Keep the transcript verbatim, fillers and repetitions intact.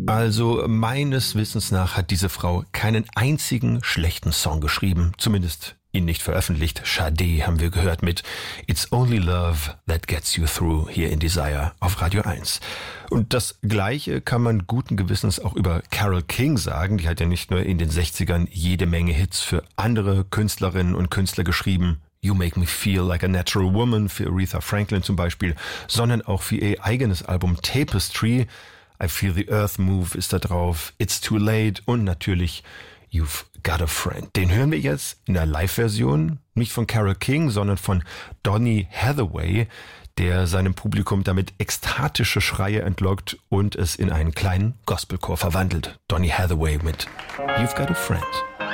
Also meines Wissens nach hat diese Frau keinen einzigen schlechten Song geschrieben, zumindest ihn nicht veröffentlicht. Sade haben wir gehört mit It's Only Love That Gets You Through hier in Desire auf Radio eins. Und das Gleiche kann man guten Gewissens auch über Carole King sagen. Die hat ja nicht nur in den sechzigern jede Menge Hits für andere Künstlerinnen und Künstler geschrieben. You Make Me Feel Like a Natural Woman für Aretha Franklin zum Beispiel, sondern auch für ihr eigenes Album Tapestry. I Feel the Earth Move ist da drauf, It's Too Late und natürlich You've Got a Friend. Den hören wir jetzt in der Live-Version, nicht von Carole King, sondern von Donny Hathaway, der seinem Publikum damit ekstatische Schreie entlockt und es in einen kleinen Gospelchor verwandelt. Donny Hathaway mit You've Got a Friend.